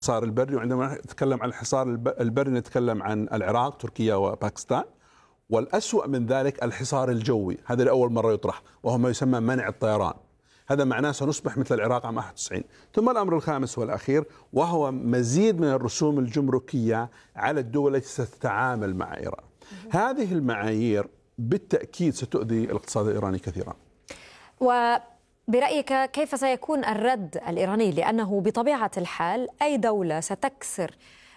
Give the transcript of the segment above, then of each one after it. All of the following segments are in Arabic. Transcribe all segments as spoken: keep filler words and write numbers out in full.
الحصار البري، وعندما نتكلم عن الحصار البري نتكلم عن العراق، تركيا وباكستان. والأسوأ من ذلك الحصار الجوي، هذا لأول مرة يطرح، وهو ما يسمى منع الطيران. هذا معناه سنصبح مثل العراق عام واحد وتسعين. ثم الأمر الخامس والأخير وهو مزيد من الرسوم الجمركية على الدول التي ستتعامل مع إيران. هذه المعايير بالتأكيد ستؤذي الاقتصاد الإيراني كثيرا. وبرأيك كيف سيكون الرد الإيراني؟ لأنه بطبيعة الحال أي دولة ستكسر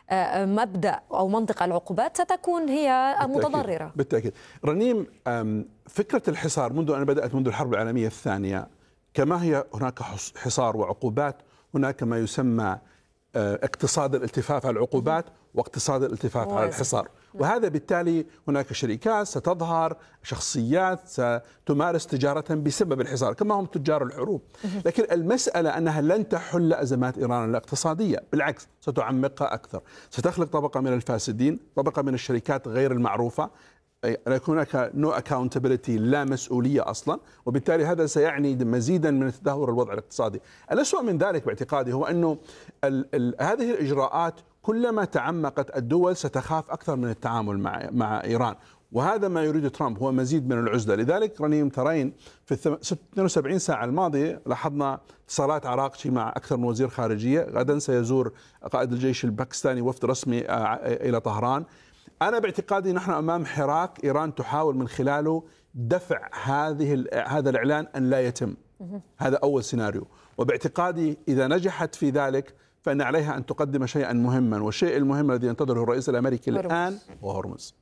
مبدأ أو منطق العقوبات ستكون هي متضررة. بالتأكيد. رنيم، فكرة الحصار منذ أن بدأت منذ الحرب العالمية الثانية، كما هي هناك حصار وعقوبات، هناك ما يسمى اقتصاد الالتفاف على العقوبات واقتصاد الالتفاف على الحصار. وهذا بالتالي هناك شركات ستظهر، شخصيات ستمارس تجارة بسبب الحصار كما هم تجار الحروب. لكن المسألة أنها لن تحل أزمات إيران الاقتصادية، بالعكس ستعمقها أكثر، ستخلق طبقة من الفاسدين، طبقة من الشركات غير المعروفة، يكون هناك نو اكاونتابيلتي، لا مسؤولية أصلا، وبالتالي هذا سيعني مزيدا من تدهور الوضع الاقتصادي. الأسوأ من ذلك باعتقادي هو أنه ال ال هذه الإجراءات كلما تعمقت الدول ستخاف أكثر من التعامل مع مع إيران، وهذا ما يريد ترامب، هو مزيد من العزلة. لذلك رنيم ترين في اثنتين وسبعين ساعة الماضية لاحظنا اتصالات عراقشي مع أكثر من وزير خارجية. غدا سيزور قائد الجيش الباكستاني وفد رسمي إلى طهران. أنا باعتقادي نحن أمام حراك إيران تحاول من خلاله دفع هذه هذا الإعلان أن لا يتم. هذا أول سيناريو، وباعتقادي إذا نجحت في ذلك فإن عليها أن تقدم شيئا مهما، والشيء المهم الذي ينتظره الرئيس الأمريكي الآن هو هرمز.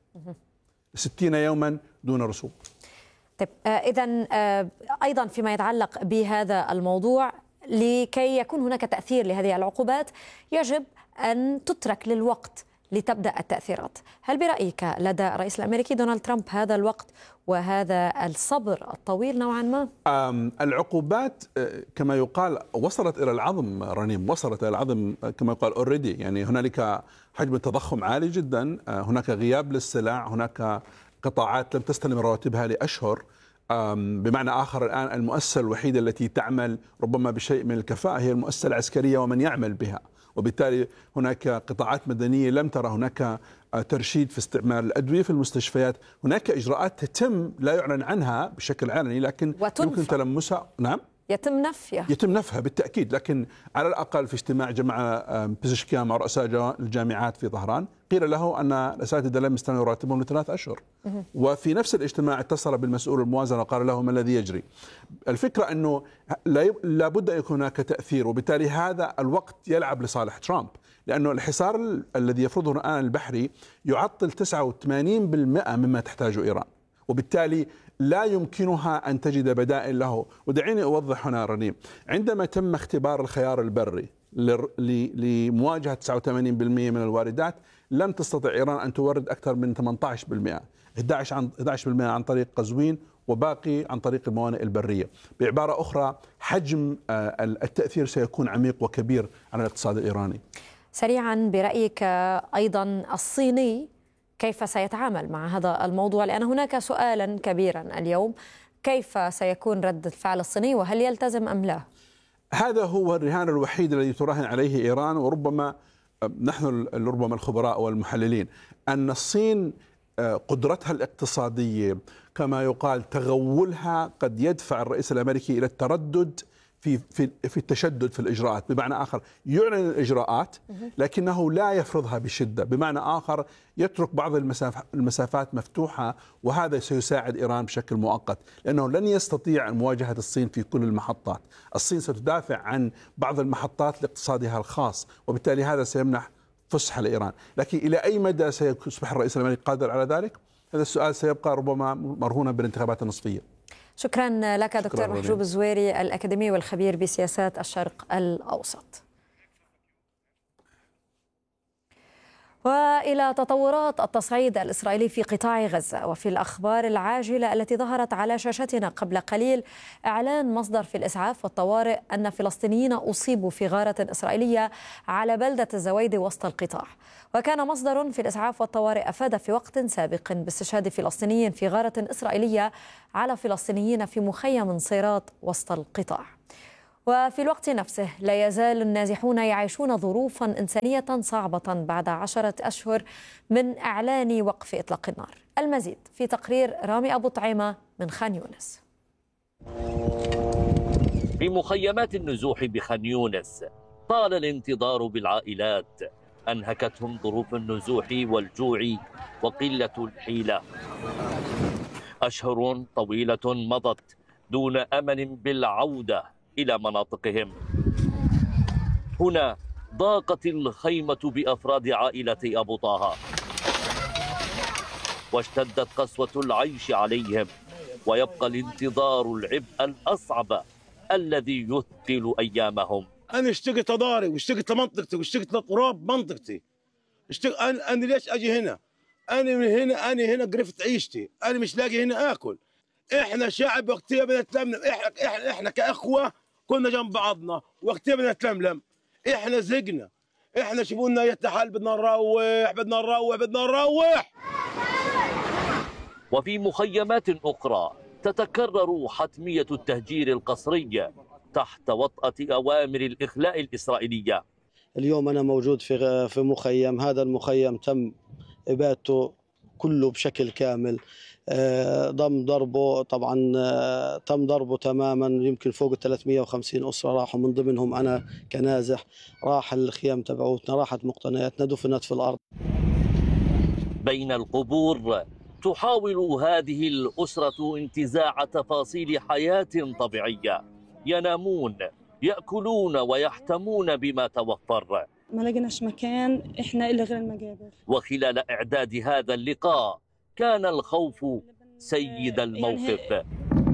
ستين يوما دون رسوم. طيب، إذا أيضا فيما يتعلق بهذا الموضوع، لكي يكون هناك تأثير لهذه العقوبات يجب أن تترك للوقت لتبدأ التأثيرات. هل برأيك لدى الرئيس الأمريكي دونالد ترامب هذا الوقت وهذا الصبر الطويل نوعا ما؟ العقوبات كما يقال وصلت إلى العظم رنيم، وصلت إلى العظم كما يقال اوريدي، يعني هنالك حجم التضخم عالي جدا، هناك غياب للسلع، هناك قطاعات لم تستلم رواتبها لأشهر. بمعنى آخر الآن المؤسسة الوحيدة التي تعمل ربما بشيء من الكفاءة هي المؤسسة العسكرية ومن يعمل بها، وبالتالي هناك قطاعات مدنية لم ترى هناك ترشيد في استعمال الأدوية في المستشفيات. هناك إجراءات تتم لا يعلن عنها بشكل علني لكن يمكن تلمسها. نعم، يتم نفيها يتم نفها بالتأكيد، لكن على الأقل في اجتماع جمع بيزشكيان مع رؤساء الجامعات في طهران قيل له أن الأساتذة لم يستلموا راتبهم لثلاث أشهر. وفي نفس الاجتماع اتصل بالمسؤول الموازنة وقال له ما الذي يجري. الفكرة أنه لا بد أن يكون هناك تأثير، وبالتالي هذا الوقت يلعب لصالح ترامب، لأنه الحصار الذي يفرضه الآن البحري يعطل تسعة وثمانين بالمئة مما تحتاجه إيران، وبالتالي لا يمكنها أن تجد بدائل له. ودعيني أوضح هنا رنيم، عندما تم اختبار الخيار البري لمواجهة تسعة وثمانين بالمئة من الواردات لم تستطع إيران أن تورد أكثر من ثمانية عشر بالمئة، أحد عشر بالمئة عن طريق قزوين وباقي عن طريق الموانئ البرية. بعبارة أخرى حجم التأثير سيكون عميق وكبير على الاقتصاد الإيراني. سريعا، برأيك أيضا الصيني كيف سيتعامل مع هذا الموضوع؟ لأن هناك سؤالا كبيرا اليوم، كيف سيكون رد الفعل الصيني وهل يلتزم أم لا؟ هذا هو الرهان الوحيد الذي تراهن عليه إيران، وربما نحن ربما الخبراء والمحللين أن الصين قدرتها الاقتصادية كما يقال تغولها قد يدفع الرئيس الأمريكي إلى التردد في في في التشدد في الإجراءات. بمعنى آخر يعلن الإجراءات لكنه لا يفرضها بشدة، بمعنى آخر يترك بعض المسافات مفتوحة، وهذا سيساعد إيران بشكل مؤقت لأنه لن يستطيع مواجهة الصين في كل المحطات. الصين ستدافع عن بعض المحطات لاقتصادها الخاص، وبالتالي هذا سيمنح فسحة لإيران. لكن إلى أي مدى سيصبح الرئيس الأمريكي قادر على ذلك؟ هذا السؤال سيبقى ربما مرهونا بالانتخابات النصفية. شكرا لك دكتور محجوب الزويري، الأكاديمي والخبير بسياسات الشرق الأوسط. وإلى تطورات التصعيد الإسرائيلي في قطاع غزة، وفي الأخبار العاجلة التي ظهرت على شاشتنا قبل قليل، إعلان مصدر في الإسعاف والطوارئ أن فلسطينيين أصيبوا في غارة إسرائيلية على بلدة الزويدي وسط القطاع. وكان مصدر في الإسعاف والطوارئ أفاد في وقت سابق باستشهاد فلسطيني في غارة إسرائيلية على فلسطينيين في مخيم صيرات وسط القطاع. وفي الوقت نفسه لا يزال النازحون يعيشون ظروفا إنسانية صعبة بعد عشرة أشهر من إعلان وقف إطلاق النار. المزيد في تقرير رامي أبو طعيمة من خان يونس. في مخيمات النزوح بخان يونس طال الانتظار بالعائلات، أنهكتهم ظروف النزوح والجوع وقلة الحيلة. أشهر طويلة مضت دون أمل بالعودة إلى مناطقهم. هنا ضاقت الخيمة بأفراد عائلة أبو طه، واشتدت قسوة العيش عليهم، ويبقى الانتظار العبء الأصعب الذي يثقل أيامهم. أنا اشتقت أداري واشتقت لمنطقتي واشتقت لتراب منطقتي. اشتق... أنا... أنا ليش أجي هنا؟ أنا من هنا أنا هنا قرفت عيشتي، أنا مش لاقي هنا آكل. إحنا شعب وقتها بنتلملم، إحنا إحنا إحنا كأخوة كنا جنب بعضنا وقتها بنتلملم. إحنا زقنا، إحنا شوفونا يتحال بدنا نروح بدنا نروح بدنا نروح. وفي مخيمات أخرى تتكرر حتمية التهجير القسري تحت وطأة أوامر الإخلاء الإسرائيلية. اليوم أنا موجود في في مخيم، هذا المخيم تم إبادته كله بشكل كامل، ضم ضربه طبعا تم ضربه تماما، يمكن فوق ثلاثمئة وخمسين أسرة راحوا، من ضمنهم أنا كنازح، راح الخيام تبعوتنا، راحت مقتنياتنا، دفنت في الأرض. بين القبور تحاول هذه الأسرة انتزاع تفاصيل حياة طبيعية، ينامون يأكلون ويحتمون بما توفر. ما لقيناش مكان إحنا إلا غير المقابر. وخلال إعداد هذا اللقاء كان الخوف سيد الموقف،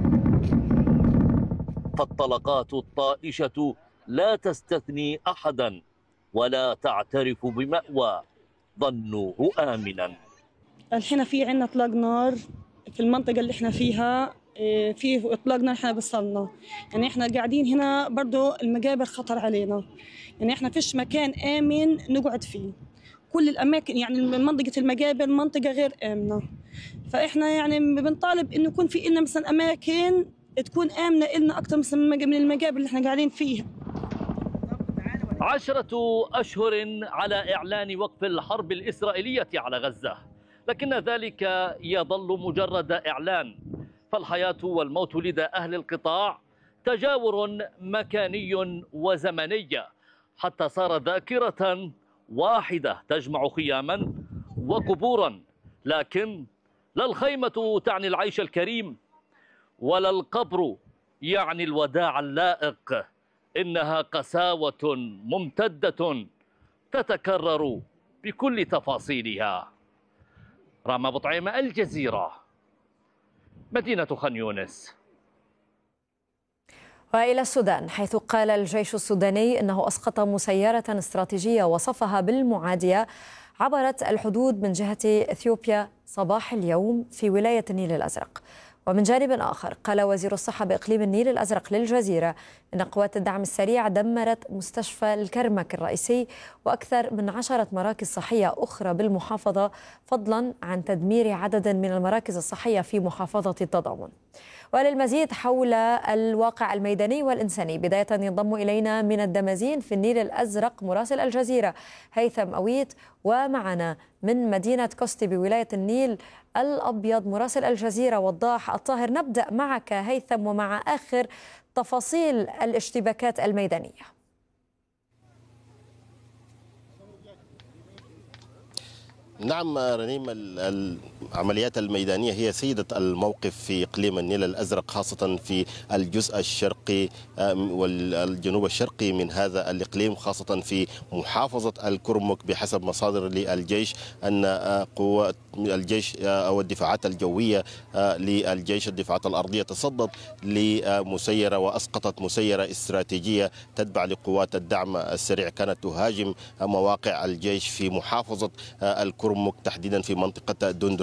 فالطلقات الطائشة لا تستثني أحدا ولا تعترف بمأوى ظنوه آمنا. الحين في عنا إطلاق نار في المنطقة اللي إحنا فيها، في إطلاق نار إحنا بصلنا، يعني إحنا قاعدين هنا برضو المقابر خطر علينا، يعني إحنا فيش مكان آمن نقعد فيه، كل الأماكن يعني منطقة المقابر منطقة غير آمنة، فإحنا يعني بنطالب إنه يكون في إلنا مثلا أماكن تكون آمنة إلنا أكثر مثلا من المقابر اللي إحنا قاعدين فيها. عشرة أشهر على إعلان وقف الحرب الإسرائيلية على غزة، لكن ذلك يظل مجرد إعلان، فالحياة والموت لدى أهل القطاع تجاور مكاني وزمني، حتى صار ذاكرة واحدة تجمع خياما وقبورا. لكن لا الخيمة تعني العيش الكريم ولا القبر يعني الوداع اللائق، إنها قساوة ممتدة تتكرر بكل تفاصيلها. رامي أبو طعيمة، الجزيرة، مدينة خان يونس. وإلى السودان، حيث قال الجيش السوداني أنه أسقط مسيرة استراتيجية وصفها بالمعادية عبرت الحدود من جهة إثيوبيا صباح اليوم في ولاية النيل الأزرق. ومن جانب آخر قال وزير الصحة بإقليم النيل الأزرق للجزيرة أن قوات الدعم السريع دمرت مستشفى الكرمك الرئيسي وأكثر من عشرة مراكز صحية أخرى بالمحافظة، فضلا عن تدمير عدد من المراكز الصحية في محافظة التضامن. وللمزيد حول الواقع الميداني والإنساني بداية ينضم إلينا من الدمازين في النيل الأزرق مراسل الجزيرة هيثم أويت، ومعنا من مدينة كوستي بولاية النيل الأبيض مراسل الجزيرة وضاح الطاهر. نبدأ معك هيثم ومع آخر تفاصيل الاشتباكات الميدانية. نعم رنيم، العمليات الميدانية هي سيدة الموقف في إقليم النيل الأزرق، خاصة في الجزء الشرقي والجنوب الشرقي من هذا الإقليم، خاصة في محافظة الكرمك. بحسب مصادر للجيش أن قوات الجيش أو الدفاعات الجوية للجيش الدفاعات الأرضية تصدت لمسيرة وأسقطت مسيرة استراتيجية تتبع لقوات الدعم السريع، كانت تهاجم مواقع الجيش في محافظة الكرمك تحديدا في منطقة دندرو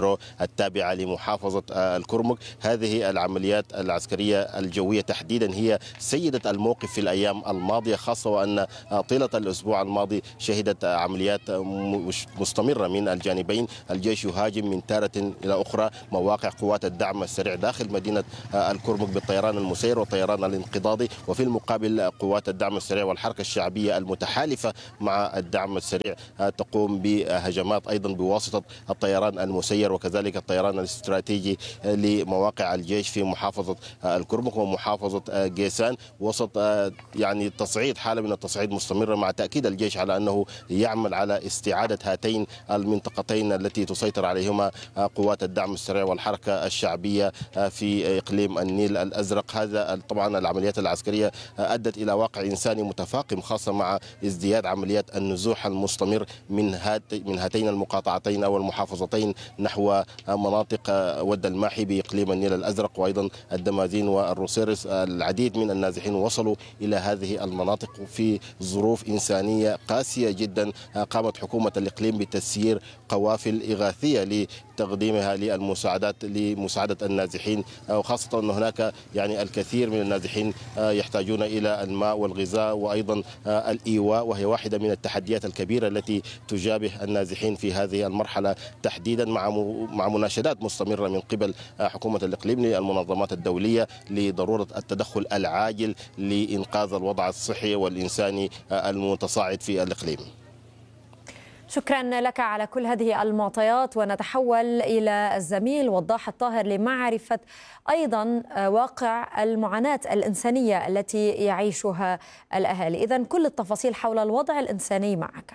بيرو التابعة لمحافظة الكرمك. هذه العمليات العسكرية الجوية تحديدا هي سيدة الموقف في الأيام الماضية، خاصة وأن طيلة الأسبوع الماضي شهدت عمليات مستمرة من الجانبين. الجيش يهاجم من تارة إلى أخرى مواقع قوات الدعم السريع داخل مدينة الكرمك بالطيران المسير والطيران الانقضاضي، وفي المقابل قوات الدعم السريع والحركة الشعبية المتحالفة مع الدعم السريع تقوم بهجمات أيضا بواسطة الطيران المسير وكذلك الطيران الاستراتيجي لمواقع الجيش في محافظة الكرمك ومحافظة جيسان، وسط يعني تصعيد حالة من التصعيد مستمرة، مع تأكيد الجيش على أنه يعمل على استعادة هاتين المنطقتين التي تسيطر عليهما قوات الدعم السريع والحركة الشعبية في إقليم النيل الأزرق. هذا طبعا العمليات العسكرية أدت إلى واقع إنساني متفاقم، خاصة مع ازدياد عمليات النزوح المستمر من هات من هاتين المقاطعتين أو المحافظتين نحو مناطق ود الماحي بإقليم النيل الأزرق وأيضا الدمازين والروسيرس. العديد من النازحين وصلوا إلى هذه المناطق في ظروف إنسانية قاسية جدا. قامت حكومة الإقليم بتسيير قوافل إغاثية لتقديمها للمساعدات لمساعدة النازحين، وخاصة أن هناك يعني الكثير من النازحين يحتاجون إلى الماء والغذاء وأيضا الإيواء، وهي واحدة من التحديات الكبيرة التي تجابه النازحين في هذه المرحلة تحديدا، مع مع مناشدات مستمرة من قبل حكومة الإقليم للمنظمات الدولية لضرورة التدخل العاجل لإنقاذ الوضع الصحي والإنساني المتصاعد في الإقليم. شكرا لك على كل هذه المعطيات، ونتحول إلى الزميل وضاح الطاهر لمعرفة أيضا واقع المعاناة الإنسانية التي يعيشها الأهالي. إذن كل التفاصيل حول الوضع الإنساني معك.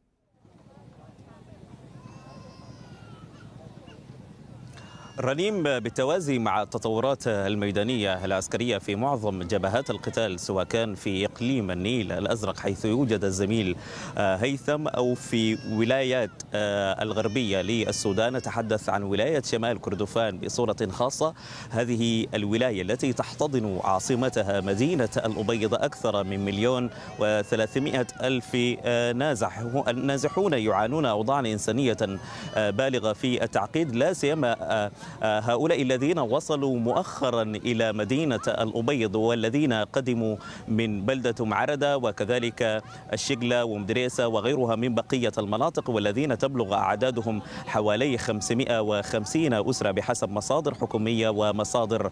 رنيم، بالتوازي مع التطورات الميدانية العسكرية في معظم جبهات القتال سواء كان في إقليم النيل الأزرق حيث يوجد الزميل هيثم أو في ولايات الغربية للسودان، نتحدث عن ولاية شمال كردفان بصورة خاصة. هذه الولاية التي تحتضن عاصمتها مدينة الأبيض أكثر من مليون وثلاثمائة ألف نازح نازحون يعانون أوضاعا إنسانية بالغة في التعقيد، لا سيما هؤلاء الذين وصلوا مؤخرا إلى مدينة الأبيض والذين قدموا من بلدة معردة وكذلك الشقلة ومدريسة وغيرها من بقية المناطق، والذين تبلغ أعدادهم حوالي خمسمائة وخمسين أسرة بحسب مصادر حكومية ومصادر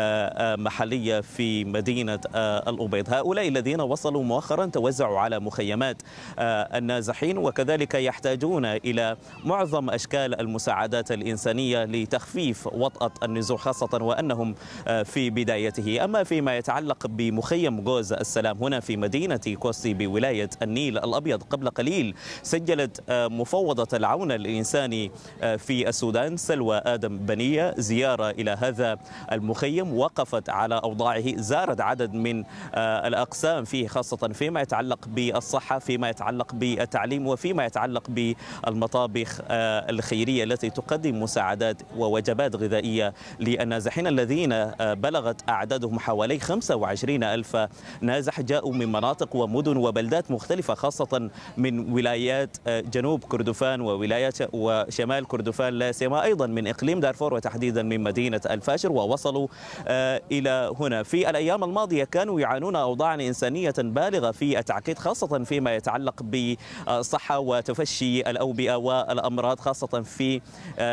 محلية في مدينة الأبيض. هؤلاء الذين وصلوا مؤخرا توزعوا على مخيمات النازحين وكذلك يحتاجون إلى معظم أشكال المساعدات الإنسانية لتخفيف وطأة النزوح، خاصة وأنهم في بدايته. أما فيما يتعلق بمخيم جوز السلام هنا في مدينة كوستي بولاية النيل الأبيض، قبل قليل سجلت مفوضة العون الإنساني في السودان سلوى آدم بنية زيارة إلى هذا المخيم، وقفت على أوضاعه، زارت عدد من الأقسام فيه خاصة فيما يتعلق بالصحة، فيما يتعلق بالتعليم، وفيما يتعلق بالمطابخ الخيرية التي تقدم مساعدات ووجبات غذائية للنازحين الذين بلغت أعدادهم حوالي خمسة وعشرين ألف نازح جاءوا من مناطق ومدن وبلدات مختلفة، خاصة من ولايات جنوب كردفان وولايات وشمال كردفان، لا سيما أيضا من إقليم دارفور وتحديدا من مدينة الفاشر، ووصلوا إلى هنا. في الأيام الماضية كانوا يعانون أوضاعا إنسانية بالغة في التعقيد، خاصة فيما يتعلق بالصحة وتفشي الأوبئة والأمراض، خاصة في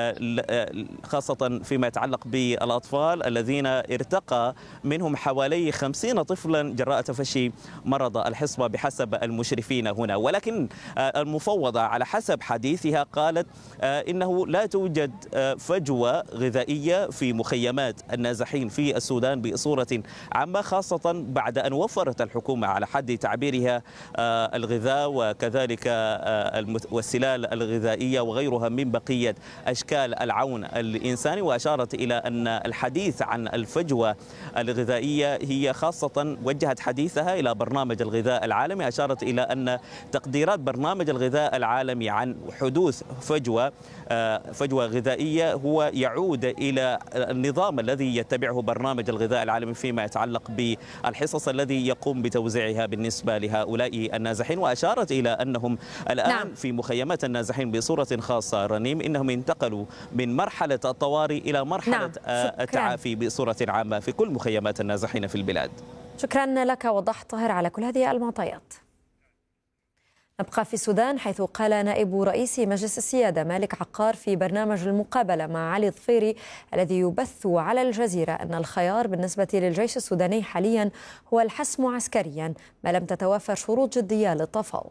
خاصة فيما يتعلق بالأطفال الذين ارتقى منهم حوالي خمسين طفلا جراء تفشي مرض الحصبة بحسب المشرفين هنا. ولكن المفوضة على حسب حديثها قالت إنه لا توجد فجوة غذائية في مخيمات النازحين في السودان بصورة عامة، خاصة بعد أن وفرت الحكومة على حد تعبيرها الغذاء وكذلك والسلال الغذائية وغيرها من بقية أشكال العون الإنساني الإنساني، وأشارت إلى أن الحديث عن الفجوة الغذائية هي خاصة وجهت حديثها إلى برنامج الغذاء العالمي. أشارت إلى أن تقديرات برنامج الغذاء العالمي عن حدوث فجوة فجوة غذائية هو يعود إلى النظام الذي يتبعه برنامج الغذاء العالمي فيما يتعلق بالحصص الذي يقوم بتوزيعها بالنسبة لهؤلاء النازحين. وأشارت إلى أنهم الآن نعم. في مخيمات النازحين بصورة خاصة رنيم إنهم انتقلوا من مرحلة الطوارئ إلى مرحلة نعم. التعافي بصورة عامة في كل مخيمات النازحين في البلاد. شكرا لك وضح طاهر على كل هذه المعطيات. نبقى في السودان، حيث قال نائب رئيس مجلس السيادة مالك عقار في برنامج المقابلة مع علي ظفيري الذي يبث على الجزيرة أن الخيار بالنسبة للجيش السوداني حاليا هو الحسم عسكريا ما لم تتوافر شروط جدية للتفاوض.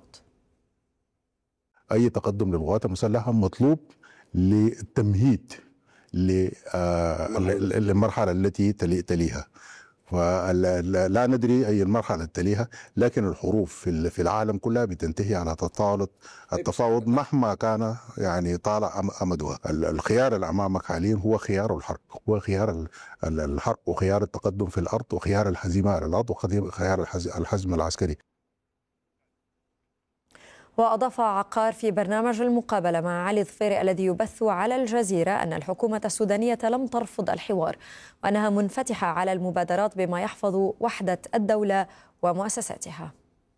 أي تقدم للقوات المسلحة مطلوب للتمهيد للمرحلة التي تليها، ولا ندري أي المرحلة تليها، لكن الحروب في العالم كلها بتنتهي على تفاوض التفاوض مهما كان يعني طالع أمدها. الخيار اللي أمامك حاليا هو خيار الحرب، هو خيار الحرب وخيار التقدم في الأرض وخيار الهزيمة على الأرض وخيار الحزم العسكري. وأضاف عقار في برنامج المقابلة مع علي ظفيري الذي يبث على الجزيرة أن الحكومة السودانية لم ترفض الحوار وأنها منفتحة على المبادرات بما يحفظ وحدة الدولة ومؤسساتها.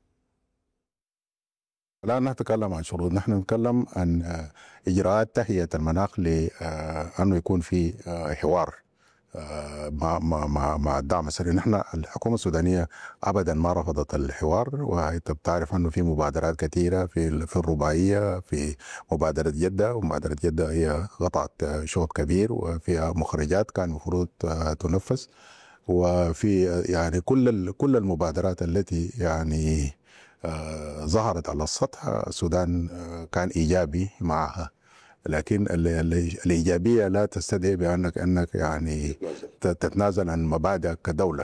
لا نتكلم عن شروط، نحن نتكلم عن إجراءات تهيئة المناخ لأنه يكون في حوار مع مع مع الدعم السري. نحن الحكومه السودانيه ابدا ما رفضت الحوار، وانت بتعرف انه في مبادرات كثيره في في الرباعيه، في مبادره جده، ومبادره جده هي قطعت شوط كبير وفيها مخرجات كان المفروض تنفذ، وفي يعني كل كل المبادرات التي يعني ظهرت على السطح السودان كان ايجابي معها، لكن الإيجابية لا تستدعي بأنك أنك يعني تتنازل عن مبادئك كدولة.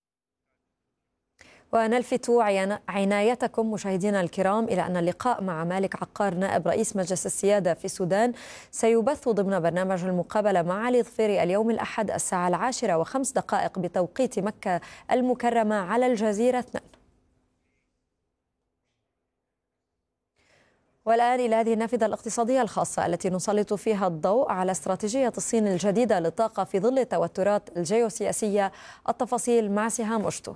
ونلفت عنايتكم مشاهدينا الكرام إلى أن اللقاء مع مالك عقار نائب رئيس مجلس السيادة في السودان سيبث ضمن برنامج المقابلة مع علي ظفيري اليوم الأحد الساعة العاشرة وخمس دقائق بتوقيت مكة المكرمة على الجزيرة اثنين. والآن إلى هذه النافذة الاقتصادية الخاصة التي نسلط فيها الضوء على استراتيجية الصين الجديدة للطاقة في ظل التوترات الجيوسياسية. التفاصيل مع سهام أشتو.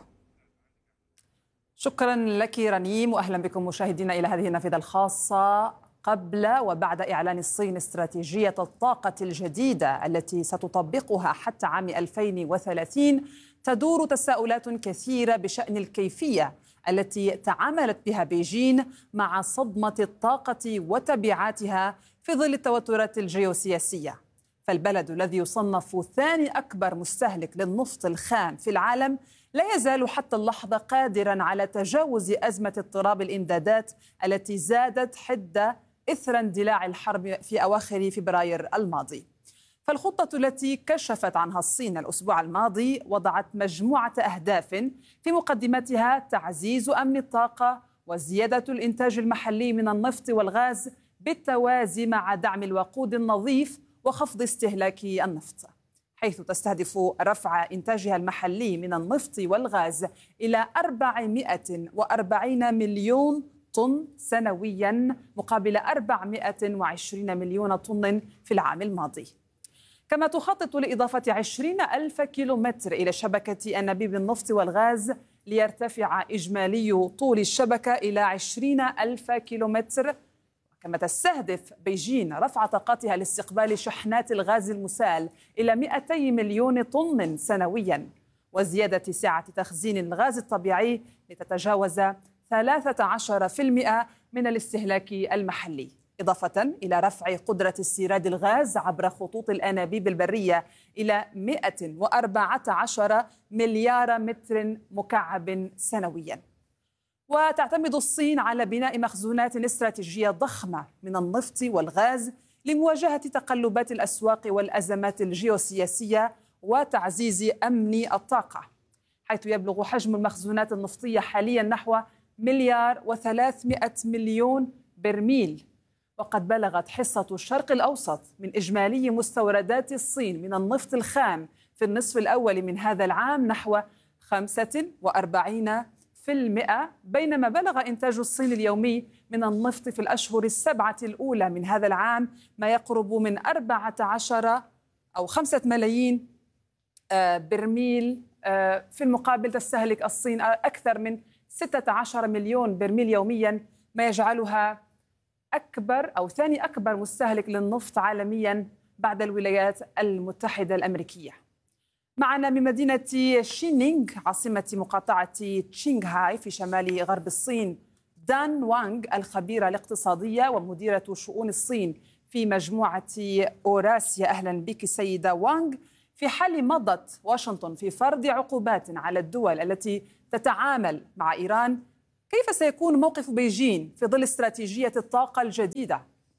شكرا لك رنيم، وأهلا بكم مشاهدينا إلى هذه النافذة الخاصة قبل وبعد إعلان الصين استراتيجية الطاقة الجديدة التي ستطبقها حتى عام ألفين وثلاثين. تدور تساؤلات كثيرة بشأن الكيفية التي تعاملت بها بيجين مع صدمة الطاقة وتبعاتها في ظل التوترات الجيوسياسية. فالبلد الذي يصنف ثاني أكبر مستهلك للنفط الخام في العالم لا يزال حتى اللحظة قادراً على تجاوز أزمة اضطراب الإمدادات التي زادت حدة إثر اندلاع الحرب في أواخر فبراير الماضي. فالخطة التي كشفت عنها الصين الأسبوع الماضي وضعت مجموعة أهداف في مقدمتها تعزيز أمن الطاقة وزيادة الإنتاج المحلي من النفط والغاز بالتوازي مع دعم الوقود النظيف وخفض استهلاك النفط، حيث تستهدف رفع إنتاجها المحلي من النفط والغاز إلى أربعمائة وأربعين مليون طن سنويا مقابل أربعمائة وعشرين مليون طن في العام الماضي. كما تخطط لإضافة عشرين ألف كيلومتر إلى شبكة أنابيب النفط والغاز ليرتفع إجمالي طول الشبكة إلى عشرين ألف كيلومتر. كما تستهدف بيجين رفع طاقتها لاستقبال شحنات الغاز المسال إلى مئتي مليون طن سنويا، وزيادة سعة تخزين الغاز الطبيعي لتتجاوز ثلاثة عشر بالمئة من الاستهلاك المحلي، إضافة إلى رفع قدرة استيراد الغاز عبر خطوط الأنابيب البرية إلى مئة وأربعة عشر مليار متر مكعب سنويا. وتعتمد الصين على بناء مخزونات استراتيجية ضخمة من النفط والغاز لمواجهة تقلبات الأسواق والأزمات الجيوسياسية وتعزيز أمن الطاقة، حيث يبلغ حجم المخزونات النفطية حاليا نحو مليار وثلاثمائة مليون برميل، وقد بلغت حصة الشرق الأوسط من إجمالي مستوردات الصين من النفط الخام في النصف الأول من هذا العام نحو خمسة وأربعين بالمئة، بينما بلغ إنتاج الصين اليومي من النفط في الأشهر السبعة الأولى من هذا العام ما يقرب من أربعة عشر أو خمسة ملايين برميل. في المقابل تستهلك الصين أكثر من ستة عشر مليون برميل يوميا، ما يجعلها أكبر أو ثاني أكبر مستهلك للنفط عالميا بعد الولايات المتحدة الأمريكية. معنا من مدينة شينينغ عاصمة مقاطعة تشينغهاي في شمال غرب الصين دان وانغ، الخبيرة الاقتصادية ومديرة شؤون الصين في مجموعة أوراسيا. أهلا بك سيدة وانغ. في حال مضت واشنطن في فرض عقوبات على الدول التي تتعامل مع إيران، كيف سيكون موقف بيجين في ظل استراتيجية الطاقة الجديدة؟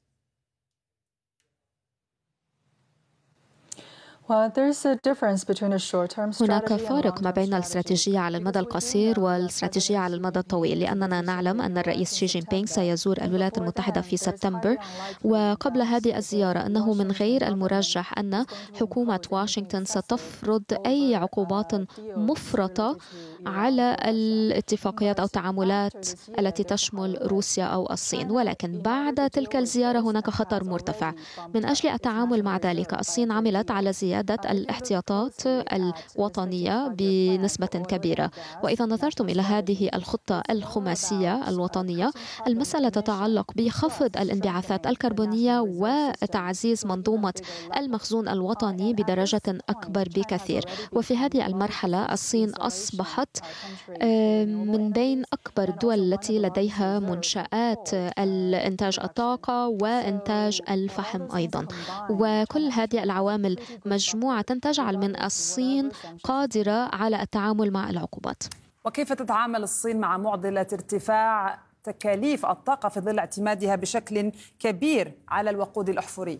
هناك فارق ما بين الاستراتيجية على المدى القصير والاستراتيجية على المدى الطويل، لأننا نعلم أن الرئيس شي جين بينغ سيزور الولايات المتحدة في سبتمبر، وقبل هذه الزيارة أنه من غير المرجح أن حكومة واشنطن ستفرض أي عقوبات مفرطة على الاتفاقيات أو التعاملات التي تشمل روسيا أو الصين. ولكن بعد تلك الزيارة هناك خطر مرتفع. من أجل التعامل مع ذلك الصين عملت على زيادة الاحتياطات الوطنية بنسبة كبيرة. وإذا نظرتم إلى هذه الخطة الخماسية الوطنية، المسألة تتعلق بخفض الانبعاثات الكربونية وتعزيز منظومة المخزون الوطني بدرجة أكبر بكثير. وفي هذه المرحلة الصين أصبحت من بين أكبر الدول التي لديها منشآت الإنتاج الطاقة وإنتاج الفحم أيضا. وكل هذه العوامل مجموعة تجعل من الصين قادرة على التعامل مع العقوبات. وكيف تتعامل الصين مع معضلة ارتفاع تكاليف الطاقة في ظل اعتمادها بشكل كبير على الوقود الأحفوري؟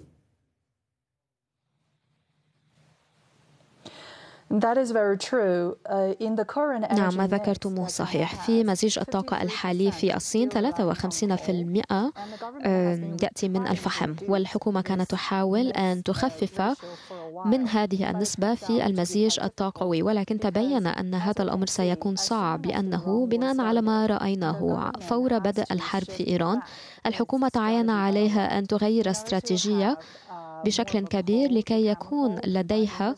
نعم، ما ذكرتموه صحيح. في مزيج الطاقة الحالي في الصين ثلاثة وخمسين بالمئة يأتي من الفحم، والحكومة كانت تحاول أن تخفف من هذه النسبة في المزيج الطاقوي، ولكن تبين أن هذا الأمر سيكون صعب، لأنه بناء على ما رأيناه فور بدء الحرب في إيران الحكومة تعين عليها أن تغير استراتيجية بشكل كبير لكي يكون لديها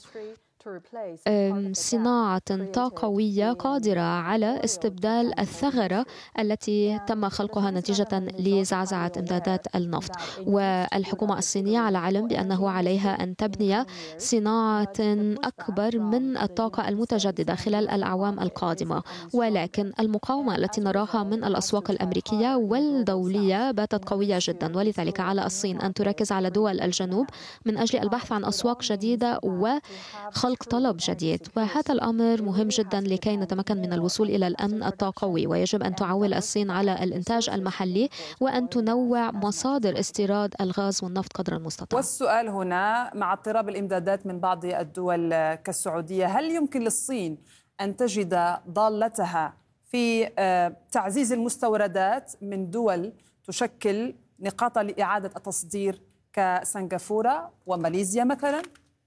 صناعة طاقوية قادرة على استبدال الثغرة التي تم خلقها نتيجة لزعزعة إمدادات النفط. والحكومة الصينية على علم بأنه عليها أن تبني صناعة أكبر من الطاقة المتجددة خلال الأعوام القادمة، ولكن المقاومة التي نراها من الأسواق الأمريكية والدولية باتت قوية جدا، ولذلك على الصين أن تركز على دول الجنوب من أجل البحث عن أسواق جديدة وخلق طلب جديد. وهذا الأمر مهم جدا لكي نتمكن من الوصول إلى الأمن الطاقوي، ويجب أن تعول الصين على الإنتاج المحلي وأن تنوع مصادر استيراد الغاز والنفط قدر المستطاع. والسؤال هنا، مع اضطراب الإمدادات من بعض الدول كالسعودية، هل يمكن للصين أن تجد ضالتها في تعزيز المستوردات من دول تشكل نقاط لإعادة التصدير كسنغافورة وماليزيا مثلا؟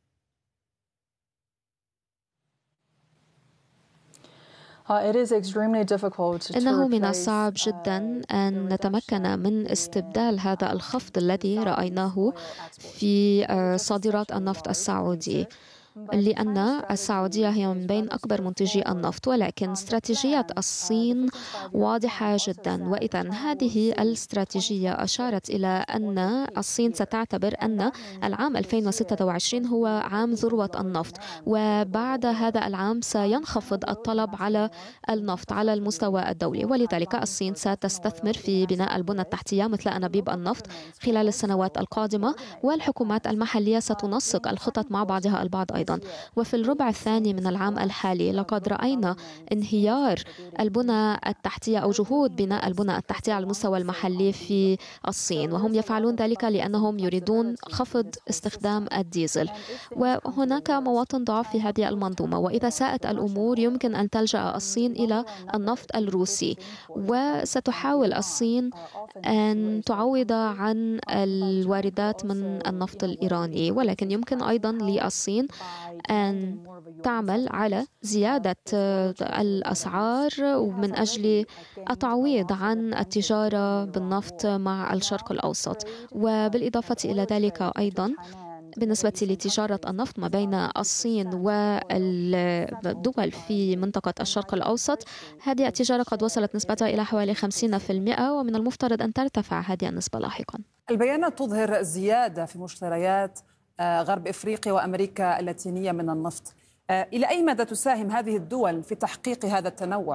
إنه من الصعب جدا أن نتمكن من استبدال هذا الخفض الذي رأيناه في صادرات النفط السعودي، لأن السعودية هي من بين أكبر منتجي النفط، ولكن استراتيجية الصين واضحة جدا. وإذا هذه الاستراتيجية أشارت إلى أن الصين ستعتبر أن العام ألفين وستة وعشرين هو عام ذروة النفط، وبعد هذا العام سينخفض الطلب على النفط على المستوى الدولي، ولذلك الصين ستستثمر في بناء البنى التحتية مثل أنابيب النفط خلال السنوات القادمة، والحكومات المحلية ستنسق الخطط مع بعضها البعض أيضا. أيضا. وفي الربع الثاني من العام الحالي لقد رأينا انهيار البنى التحتية أو جهود بناء البنى التحتية على المستوى المحلي في الصين، وهم يفعلون ذلك لأنهم يريدون خفض استخدام الديزل، وهناك مواطن ضعف في هذه المنظومة. وإذا ساءت الأمور يمكن أن تلجأ الصين إلى النفط الروسي، وستحاول الصين أن تعوض عن الواردات من النفط الإيراني، ولكن يمكن أيضا للصين أن تعمل على زيادة الأسعار من أجل التعويض عن التجارة بالنفط مع الشرق الأوسط. وبالإضافة إلى ذلك أيضا بالنسبة لتجارة النفط ما بين الصين والدول في منطقة الشرق الأوسط، هذه التجارة قد وصلت نسبتها إلى حوالي خمسين بالمئة، ومن المفترض أن ترتفع هذه النسبة لاحقا. البيانات تظهر زيادة في مشتريات غرب إفريقيا وأمريكا اللاتينية من النفط. إلى أي مدى تساهم هذه الدول في تحقيق هذا التنوع؟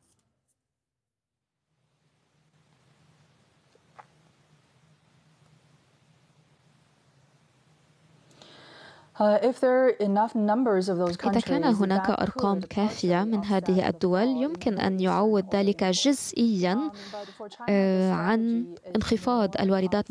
إذا كان هناك أرقام كافية من هذه الدول يمكن أن يعوض ذلك جزئيا عن انخفاض الواردات